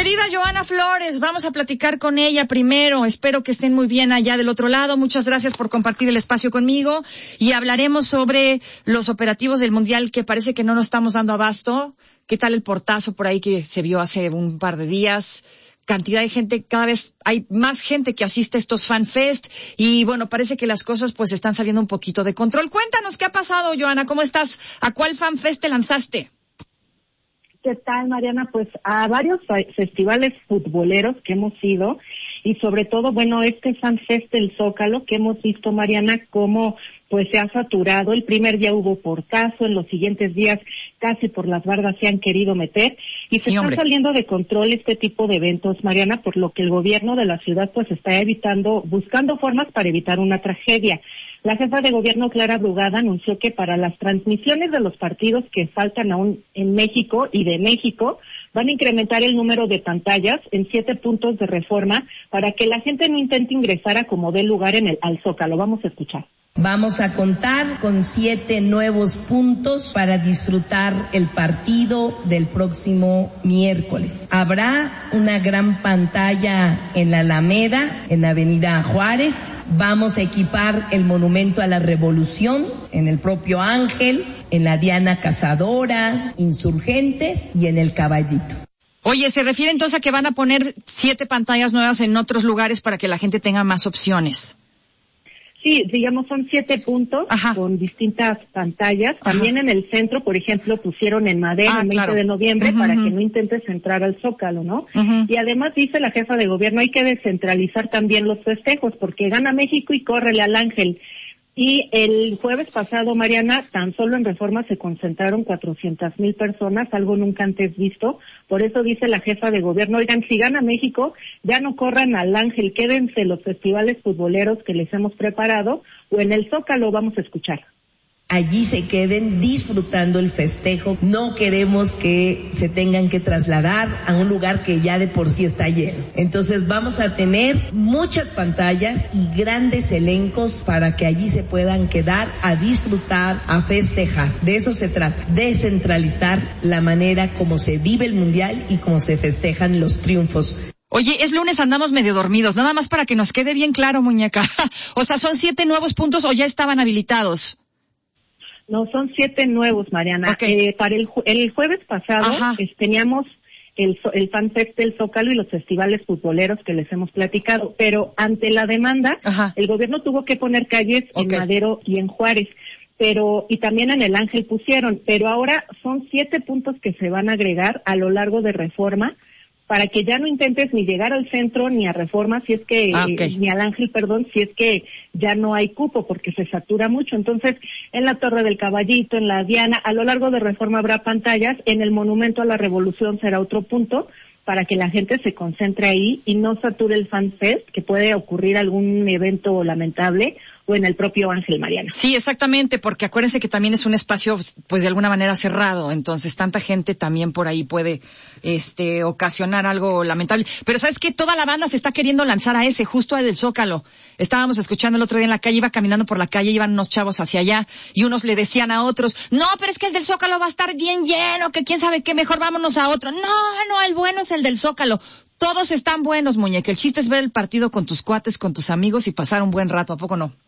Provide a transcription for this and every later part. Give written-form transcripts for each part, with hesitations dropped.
querida Johanna Flores, vamos a platicar con ella primero. Espero que estén muy bien allá del otro lado. Muchas gracias por compartir el espacio conmigo y hablaremos sobre los operativos del Mundial que parece que no nos estamos dando abasto. ¿Qué tal el portazo por ahí que se vio hace un par de días? Cantidad de gente, cada vez hay más gente que asiste a estos FanFest y bueno, parece que las cosas pues están saliendo un poquito de control. Cuéntanos qué ha pasado, Johanna, ¿cómo estás? ¿A cuál FanFest te lanzaste? ¿Qué tal, Mariana? Pues a varios festivales futboleros que hemos ido y sobre todo, bueno, este FanFest del Zócalo que hemos visto, Mariana, cómo pues se ha saturado. El primer día hubo portazo, en los siguientes días casi por las bardas se han querido meter y se está saliendo de control este tipo de eventos, Mariana, por lo que el gobierno de la ciudad pues está buscando formas para evitar una tragedia. La jefa de gobierno, Clara Brugada, anunció que para las transmisiones de los partidos que faltan aún en México y de México, van a incrementar el número de pantallas en 7 puntos de reforma para que la gente no intente ingresar a como dé lugar al Zócalo. Vamos a escuchar. Vamos a contar con 7 nuevos puntos para disfrutar el partido del próximo miércoles. Habrá una gran pantalla en la Alameda, en la Avenida Juárez. Vamos a equipar el Monumento a la Revolución, en el propio Ángel, en la Diana Cazadora, Insurgentes y en el Caballito. Oye, ¿se refiere entonces a que van a poner 7 pantallas nuevas en otros lugares para que la gente tenga más opciones? Sí, digamos son 7 puntos. Ajá. Con distintas pantallas. Ajá. También en el centro, por ejemplo, pusieron en Madero el 20 de noviembre para que no intentes entrar al Zócalo, ¿no? Y además dice la jefa de gobierno, hay que descentralizar también los festejos porque gana México y córrele al Ángel. Y el jueves pasado, Mariana, tan solo en Reforma se concentraron 400,000 personas, algo nunca antes visto. Por eso dice la jefa de gobierno, oigan, si gana México, ya no corran al Ángel, quédense los festivales futboleros que les hemos preparado, o en el Zócalo. Vamos a escuchar. Allí se queden disfrutando el festejo. No queremos que se tengan que trasladar a un lugar que ya de por sí está lleno. Entonces vamos a tener muchas pantallas y grandes elencos para que allí se puedan quedar a disfrutar, a festejar. De eso se trata, descentralizar la manera como se vive el Mundial y como se festejan los triunfos. Oye, es lunes, andamos medio dormidos, nada más para que nos quede bien claro, muñeca. O sea, ¿son 7 nuevos puntos o ya estaban habilitados? No, son 7 nuevos, Mariana. Okay. Para el jueves pasado teníamos el FanFest del Zócalo y los festivales futboleros que les hemos platicado, pero ante la demanda, el gobierno tuvo que poner calles en Madero y en Juárez, y también en el Ángel pusieron, pero ahora son 7 puntos que se van a agregar a lo largo de Reforma, para que ya no intentes ni llegar al centro ni a Reforma, si es que ni al Ángel, si es que ya no hay cupo porque se satura mucho. Entonces, en la Torre del Caballito, en la Diana, a lo largo de Reforma habrá pantallas, en el Monumento a la Revolución será otro punto para que la gente se concentre ahí y no sature el FanFest, que puede ocurrir algún evento lamentable, o en el propio Ángel, Mariana. Sí, exactamente, porque acuérdense que también es un espacio, pues de alguna manera cerrado, entonces tanta gente también por ahí puede, ocasionar algo lamentable. Pero ¿sabes qué? Toda la banda se está queriendo lanzar a ese, justo al del Zócalo. Estábamos escuchando el otro día en la calle, iba caminando por la calle, iban unos chavos hacia allá, y unos le decían a otros, no, pero es que el del Zócalo va a estar bien lleno, que quién sabe qué, mejor vámonos a otro. No, el bueno es el del Zócalo. Todos están buenos, muñeca. El chiste es ver el partido con tus cuates, con tus amigos y pasar un buen rato, ¿a poco no?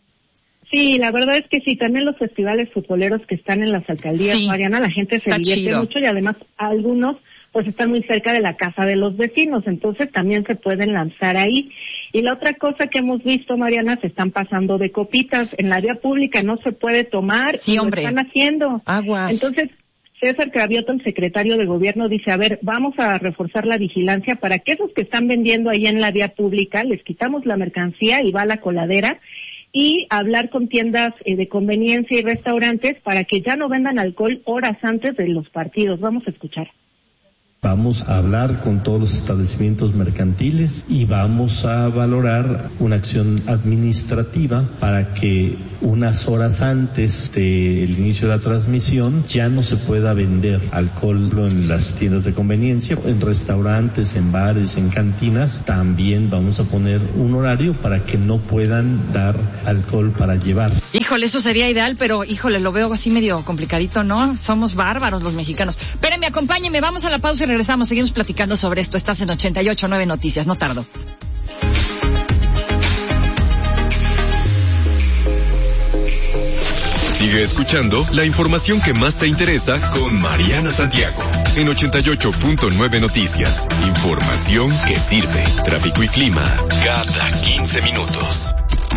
Sí, la verdad es que sí, también los festivales futboleros que están en las alcaldías, Mariana, la gente se divierte mucho y además algunos pues están muy cerca de la casa de los vecinos, entonces también se pueden lanzar ahí. Y la otra cosa que hemos visto, Mariana, se están pasando de copitas. En la vía pública no se puede tomar, lo están haciendo. Aguas. Entonces, César Cravioto, el secretario de gobierno, dice, a ver, vamos a reforzar la vigilancia para que esos que están vendiendo ahí en la vía pública, les quitamos la mercancía y va a la coladera, y hablar con tiendas de conveniencia y restaurantes para que ya no vendan alcohol horas antes de los partidos. Vamos a escuchar. Vamos a hablar con todos los establecimientos mercantiles y vamos a valorar una acción administrativa para que unas horas antes del inicio de la transmisión ya no se pueda vender alcohol en las tiendas de conveniencia, en restaurantes, en bares, en cantinas. También vamos a poner un horario para que no puedan dar alcohol para llevar. Híjole, eso sería ideal, pero híjole, lo veo así medio complicadito, ¿no? Somos bárbaros los mexicanos. Espérenme, acompáñenme, vamos a la pausa y regresamos, seguimos platicando sobre esto. Estás en 88.9 Noticias, no tardo. Sigue escuchando la información que más te interesa con Mariana Santiago en 88.9 Noticias. Información que sirve. Tráfico y clima cada 15 minutos.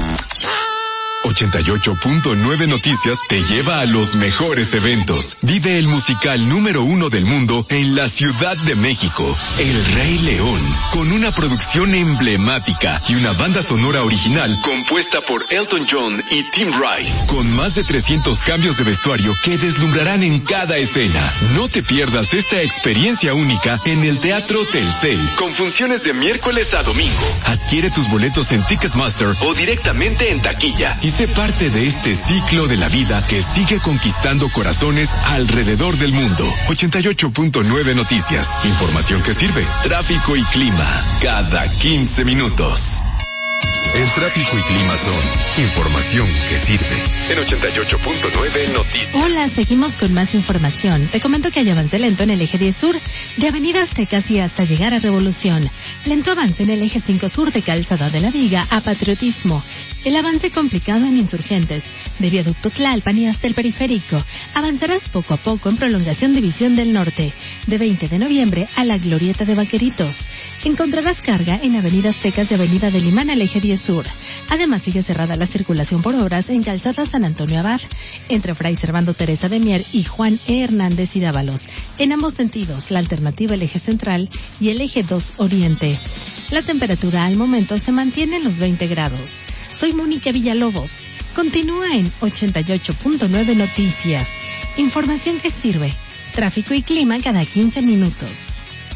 88.9 Noticias te lleva a los mejores eventos. Vive el musical número 1 del mundo en la Ciudad de México, El Rey León, con una producción emblemática y una banda sonora original compuesta por Elton John y Tim Rice, con más de 300 cambios de vestuario que deslumbrarán en cada escena. No te pierdas esta experiencia única en el Teatro Telcel, con funciones de miércoles a domingo. Adquiere tus boletos en Ticketmaster o directamente en taquilla y sé parte de este ciclo de la vida que sigue conquistando corazones alrededor del mundo. 88.9 Noticias. Información que sirve. Tráfico y clima cada 15 minutos. El tráfico y clima son información que sirve. En 88.9 Noticias. Hola, seguimos con más información. Te comento que hay avance lento en el eje 10 sur, de Avenida Aztecas y hasta llegar a Revolución. Lento avance en el eje 5 sur, de Calzada de la Viga a Patriotismo. El avance complicado en Insurgentes, de Viaducto Tlalpan y hasta el Periférico. Avanzarás poco a poco en prolongación División del Norte, de 20 de noviembre a la Glorieta de Vaqueritos. Encontrarás carga en Avenida Aztecas y Avenida del Imán al eje 10 sur. Además, sigue cerrada la circulación por obras en Calzada San Antonio Abad, entre Fray Servando Teresa de Mier y Juan E. Hernández y Dávalos. En ambos sentidos, la alternativa el eje central y el eje 2 oriente. La temperatura al momento se mantiene en los 20 grados. Soy Mónica Villalobos. Continúa en 88.9 Noticias. Información que sirve. Tráfico y clima cada 15 minutos.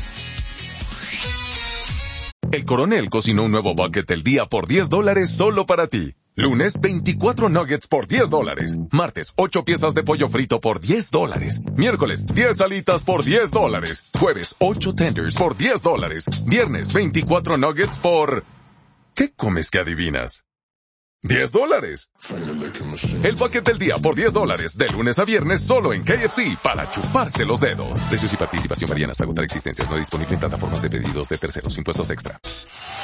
El Coronel cocinó un nuevo bucket del día por $10 solo para ti. Lunes, 24 nuggets por $10. Martes, 8 piezas de pollo frito por $10. Miércoles, 10 alitas por $10. Jueves, 8 tenders por $10. Viernes, 24 nuggets por... ¿Qué comes que adivinas? $10. El bucket del día por $10, de lunes a viernes solo en KFC, para chuparse los dedos. Precios y participación varían hasta agotar existencias. No disponible en plataformas de pedidos de terceros. Impuestos extra.